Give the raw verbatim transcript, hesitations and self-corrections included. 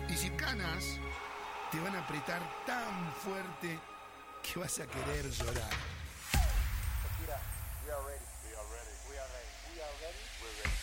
Y si canas, te van a apretar tan fuerte que vas a querer llorar.